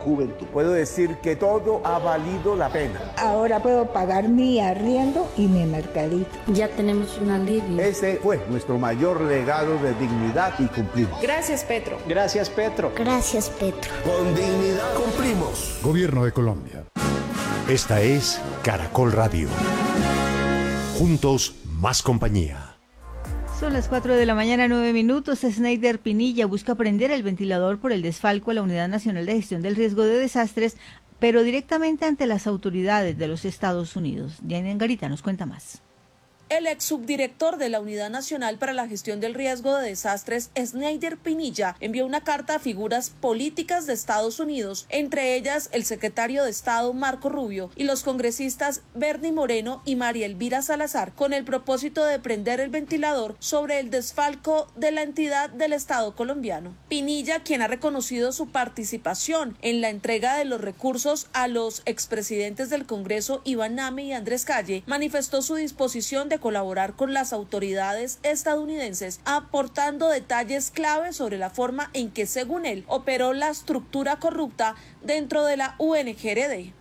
juventud. Puedo decir que todo ha valido la pena. Ahora puedo pagar mi arriendo y mi mercadito. Ya tenemos un alivio. Ese fue nuestro mayor legado de dignidad y cumplimos. Gracias, Petro. Gracias, Petro. Gracias, Petro. Con dignidad cumplimos. Gobierno de Colombia. Esta es Caracol Radio. Juntos, más compañía. Son las 4 de la mañana, 9 minutos. Snyder Pinilla busca prender el ventilador por el desfalco a la Unidad Nacional de Gestión del Riesgo de Desastres, pero directamente ante las autoridades de los Estados Unidos. Diana Angarita nos cuenta más. El ex subdirector de la Unidad Nacional para la Gestión del Riesgo de Desastres, Snyder Pinilla, envió una carta a figuras políticas de Estados Unidos, entre ellas el secretario de Estado Marco Rubio y los congresistas Bernie Moreno y María Elvira Salazar, con el propósito de prender el ventilador sobre el desfalco de la entidad del Estado colombiano. Pinilla, quien ha reconocido su participación en la entrega de los recursos a los expresidentes del Congreso Iván Name y Andrés Calle, manifestó su disposición de colaborar con las autoridades estadounidenses, aportando detalles clave sobre la forma en que, según él, operó la estructura corrupta dentro de la UNGRD.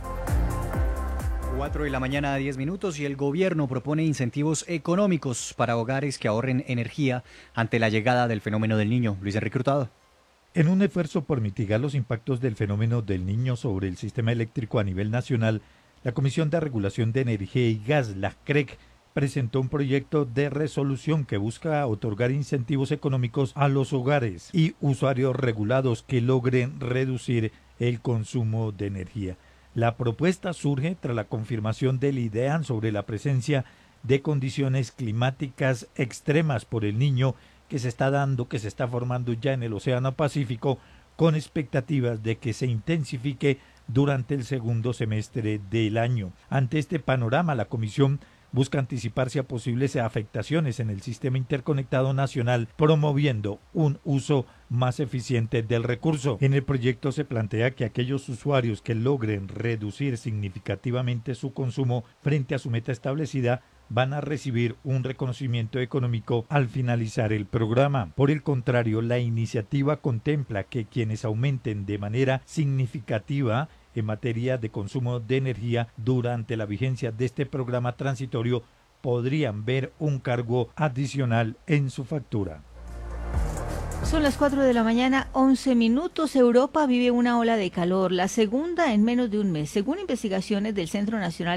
4 de la mañana, 10 minutos, y el gobierno propone incentivos económicos para hogares que ahorren energía ante la llegada del fenómeno del Niño. Luis Enrique Hurtado. En un esfuerzo por mitigar los impactos del fenómeno del Niño sobre el sistema eléctrico a nivel nacional, la Comisión de Regulación de Energía y Gas, la CREG, presentó un proyecto de resolución que busca otorgar incentivos económicos a los hogares y usuarios regulados que logren reducir el consumo de energía. La propuesta surge tras la confirmación del IDEAN sobre la presencia de condiciones climáticas extremas por el Niño que se está formando ya en el Océano Pacífico, con expectativas de que se intensifique durante el segundo semestre del año. Ante este panorama, la Comisión busca anticiparse a posibles afectaciones en el sistema interconectado nacional, promoviendo un uso más eficiente del recurso. En el proyecto se plantea que aquellos usuarios que logren reducir significativamente su consumo frente a su meta establecida van a recibir un reconocimiento económico al finalizar el programa. Por el contrario, la iniciativa contempla que quienes aumenten de manera significativa en materia de consumo de energía durante la vigencia de este programa transitorio podrían ver un cargo adicional en su factura. Son las 4 de la mañana, 11 minutos. Europa vive una ola de calor, la segunda en menos de un mes. Según investigaciones del Centro Nacional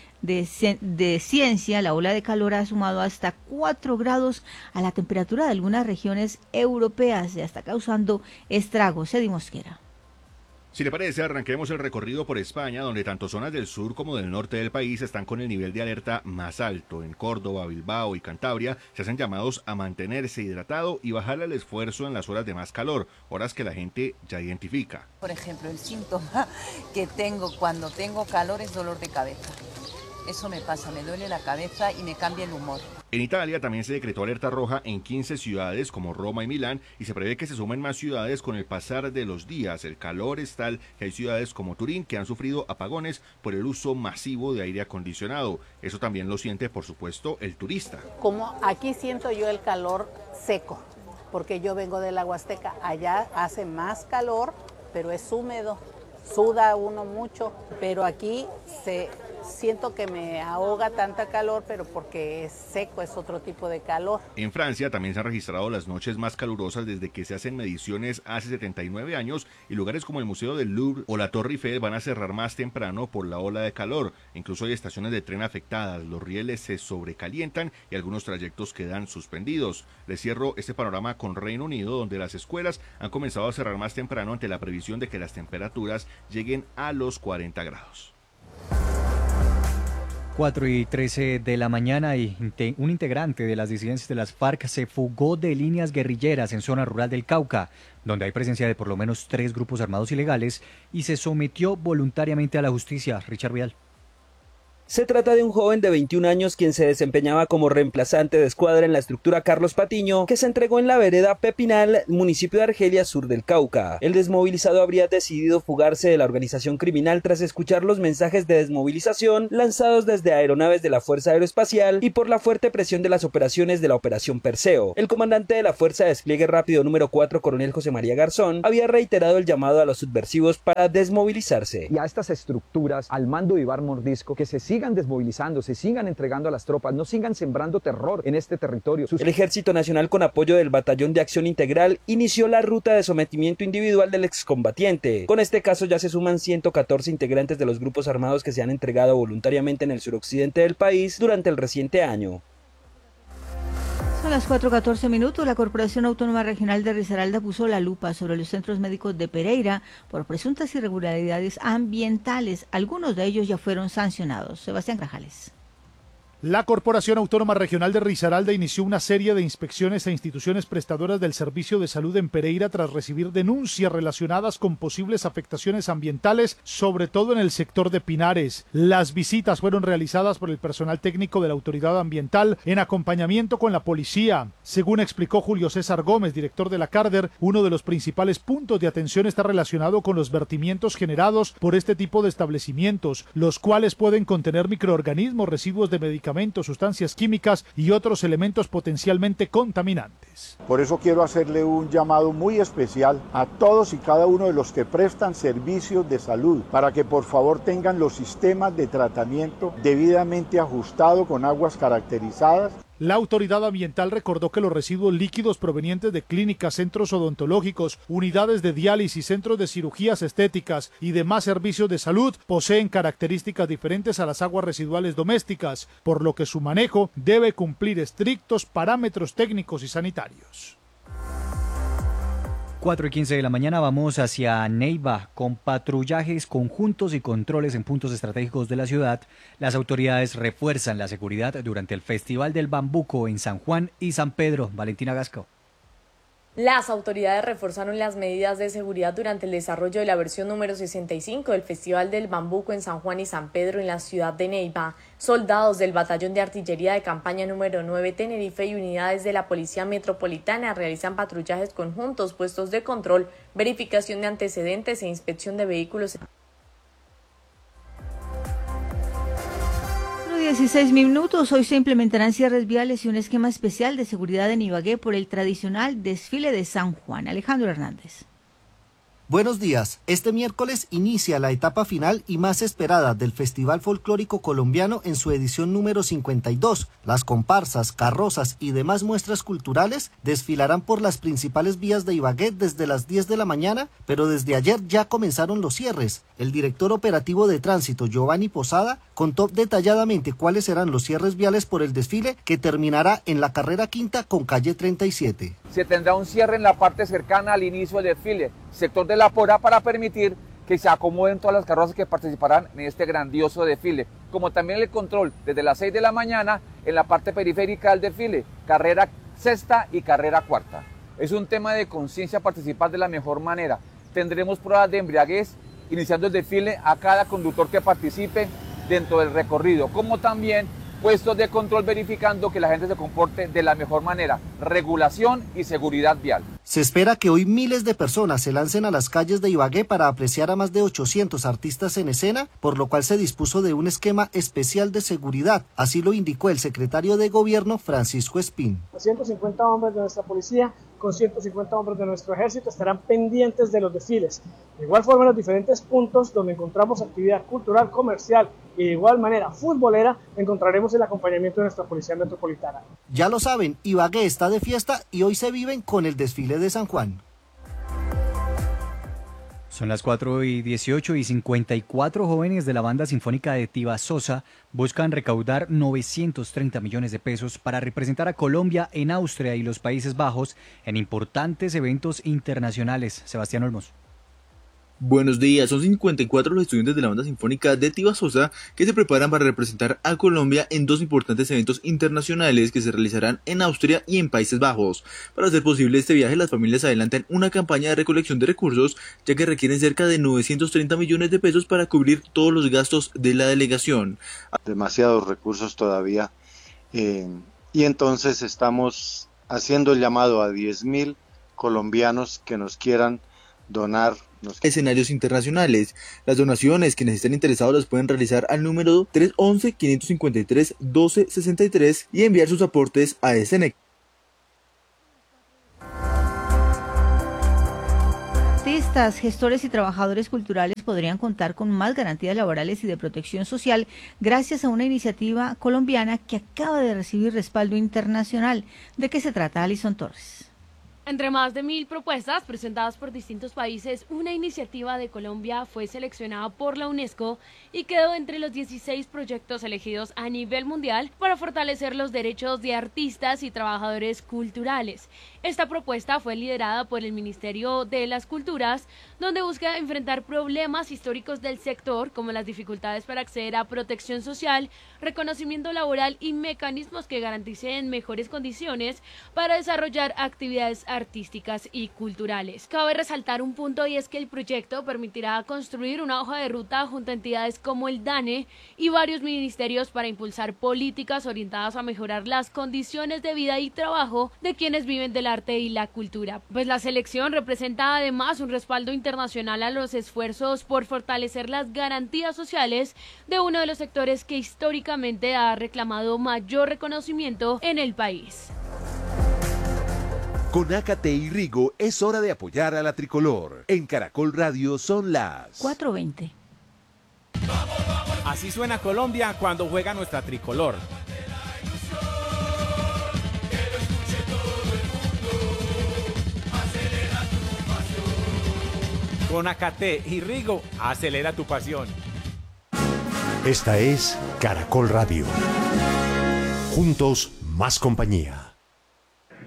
de Ciencia, la ola de calor ha sumado hasta 4 grados a la temperatura de algunas regiones europeas y está causando estragos. Eddie Mosquera. Si le parece, arranquemos el recorrido por España, donde tanto zonas del sur como del norte del país están con el nivel de alerta más alto. En Córdoba, Bilbao y Cantabria se hacen llamados a mantenerse hidratado y bajar el esfuerzo en las horas de más calor, horas que la gente ya identifica. Por ejemplo, el síntoma que tengo cuando tengo calor es dolor de cabeza. Eso me pasa, me duele la cabeza y me cambia el humor. En Italia también se decretó alerta roja en 15 ciudades como Roma y Milán y se prevé que se sumen más ciudades con el pasar de los días. El calor es tal que hay ciudades como Turín que han sufrido apagones por el uso masivo de aire acondicionado. Eso también lo siente, por supuesto, el turista. Como aquí siento yo el calor seco, porque yo vengo de la Huasteca, allá hace más calor, pero es húmedo, suda uno mucho, pero aquí siento que me ahoga tanta calor, pero porque es seco, es otro tipo de calor. En Francia también se han registrado las noches más calurosas desde que se hacen mediciones hace 79 años y lugares como el Museo del Louvre o la Torre Eiffel van a cerrar más temprano por la ola de calor. Incluso hay estaciones de tren afectadas, los rieles se sobrecalientan y algunos trayectos quedan suspendidos. Les cierro este panorama con Reino Unido, donde las escuelas han comenzado a cerrar más temprano ante la previsión de que las temperaturas lleguen a los 40 grados. 4:13 de la mañana y un integrante de las disidencias de las FARC se fugó de líneas guerrilleras en zona rural del Cauca, donde hay presencia de por lo menos 3 grupos armados ilegales, y se sometió voluntariamente a la justicia. Richard Vidal. Se trata de un joven de 21 años quien se desempeñaba como reemplazante de escuadra en la estructura Carlos Patiño, que se entregó en la vereda Pepinal, municipio de Argelia, sur del Cauca. El desmovilizado habría decidido fugarse de la organización criminal tras escuchar los mensajes de desmovilización lanzados desde aeronaves de la Fuerza Aeroespacial y por la fuerte presión de las operaciones de la Operación Perseo. El comandante de la Fuerza de Despliegue Rápido número 4, coronel José María Garzón, había reiterado el llamado a los subversivos para desmovilizarse. Y a estas estructuras, al mando de Iván Mordisco, que se sigan desmovilizando, se sigan entregando a las tropas, no sigan sembrando terror en este territorio. El Ejército Nacional, con apoyo del Batallón de Acción Integral, inició la ruta de sometimiento individual del excombatiente. Con este caso ya se suman 114 integrantes de los grupos armados que se han entregado voluntariamente en el suroccidente del país durante el reciente año. Son las 4:14 minutos. La Corporación Autónoma Regional de Risaralda puso la lupa sobre los centros médicos de Pereira por presuntas irregularidades ambientales. Algunos de ellos ya fueron sancionados. Sebastián Grajales. La Corporación Autónoma Regional de Risaralda inició una serie de inspecciones a instituciones prestadoras del servicio de salud en Pereira tras recibir denuncias relacionadas con posibles afectaciones ambientales, sobre todo en el sector de Pinares. Las visitas fueron realizadas por el personal técnico de la Autoridad Ambiental en acompañamiento con la policía. Según explicó Julio César Gómez, director de la CARDER, uno de los principales puntos de atención está relacionado con los vertimientos generados por este tipo de establecimientos, los cuales pueden contener microorganismos, residuos de medicamentos, sustancias químicas y otros elementos potencialmente contaminantes. Por eso quiero hacerle un llamado muy especial a todos y cada uno de los que prestan servicios de salud para que por favor tengan los sistemas de tratamiento debidamente ajustados con aguas caracterizadas. La autoridad ambiental recordó que los residuos líquidos provenientes de clínicas, centros odontológicos, unidades de diálisis, centros de cirugías estéticas y demás servicios de salud poseen características diferentes a las aguas residuales domésticas, por lo que su manejo debe cumplir estrictos parámetros técnicos y sanitarios. 4:15 de la mañana vamos hacia Neiva con patrullajes conjuntos y controles en puntos estratégicos de la ciudad. Las autoridades refuerzan la seguridad durante el Festival del Bambuco en San Juan y San Pedro. Valentina Gasco. Las autoridades reforzaron las medidas de seguridad durante el desarrollo de la versión número 65 del Festival del Bambuco en San Juan y San Pedro en la ciudad de Neiva. Soldados del Batallón de Artillería de Campaña número 9 Tenerife y unidades de la Policía Metropolitana realizan patrullajes conjuntos, puestos de control, verificación de antecedentes e inspección de vehículos. 16 minutos. Hoy se implementarán cierres viales y un esquema especial de seguridad en Ibagué por el tradicional desfile de San Juan. Alejandro Hernández. Buenos días. Este miércoles inicia la etapa final y más esperada del Festival Folclórico Colombiano en su edición número 52. Las comparsas, carrozas y demás muestras culturales desfilarán por las principales vías de Ibagué desde las 10 de la mañana, pero desde ayer ya comenzaron los cierres. El director operativo de tránsito, Giovanni Posada, contó detalladamente cuáles serán los cierres viales por el desfile que terminará en la carrera quinta con calle 37. Se tendrá un cierre en la parte cercana al inicio del desfile, sector de la Pora, para permitir que se acomoden todas las carrozas que participarán en este grandioso desfile, como también el control desde las 6 de la mañana en la parte periférica del desfile, carrera sexta y carrera cuarta. Es un tema de conciencia participar de la mejor manera. Tendremos pruebas de embriaguez iniciando el desfile a cada conductor que participe dentro del recorrido, como también puestos de control verificando que la gente se comporte de la mejor manera, regulación y seguridad vial. Se espera que hoy miles de personas se lancen a las calles de Ibagué para apreciar a más de 800 artistas en escena, por lo cual se dispuso de un esquema especial de seguridad, así lo indicó el secretario de Gobierno Francisco Espín. 150 hombres de nuestra policía con 150 hombres de nuestro ejército estarán pendientes de los desfiles. De igual forma, en los diferentes puntos donde encontramos actividad cultural, comercial y de igual manera futbolera, encontraremos el acompañamiento de nuestra Policía Metropolitana. Ya lo saben, Ibagué está de fiesta y hoy se viven con el desfile de San Juan. Son las 4:18 y 54 jóvenes de la Banda Sinfónica de Tiba Sosa buscan recaudar 930 millones de pesos para representar a Colombia en Austria y los Países Bajos en importantes eventos internacionales. Sebastián Olmos. Buenos días, son 54 los estudiantes de la banda sinfónica de Tiba Sosa que se preparan para representar a Colombia en dos importantes eventos internacionales que se realizarán en Austria y en Países Bajos. Para hacer posible este viaje, las familias adelantan una campaña de recolección de recursos, ya que requieren cerca de 930 millones de pesos para cubrir todos los gastos de la delegación. Demasiados recursos todavía, y entonces estamos haciendo el llamado a 10.000 colombianos que nos quieran donar escenarios internacionales. Las donaciones, quienes estén interesados las pueden realizar al número 311-553-1263 y enviar sus aportes a SNEC. Artistas, gestores y trabajadores culturales podrían contar con más garantías laborales y de protección social gracias a una iniciativa colombiana que acaba de recibir respaldo internacional. ¿De qué se trata, Alison Torres? Entre más de 1.000 propuestas presentadas por distintos países, una iniciativa de Colombia fue seleccionada por la UNESCO y quedó entre los 16 proyectos elegidos a nivel mundial para fortalecer los derechos de artistas y trabajadores culturales. Esta propuesta fue liderada por el Ministerio de las Culturas, donde busca enfrentar problemas históricos del sector, como las dificultades para acceder a protección social, reconocimiento laboral y mecanismos que garanticen mejores condiciones para desarrollar actividades artísticas y culturales. Cabe resaltar un punto, y es que el proyecto permitirá construir una hoja de ruta junto a entidades como el DANE y varios ministerios para impulsar políticas orientadas a mejorar las condiciones de vida y trabajo de quienes viven del arte y la cultura. Pues la selección representa además un respaldo internacional a los esfuerzos por fortalecer las garantías sociales de uno de los sectores que históricamente ha reclamado mayor reconocimiento en el país. Con Ácate y Rigo es hora de apoyar a la tricolor. En Caracol Radio son las 4:20. Así suena Colombia cuando juega nuestra tricolor. Con Ácate y Rigo, acelera tu pasión. Esta es Caracol Radio. Juntos, más compañía.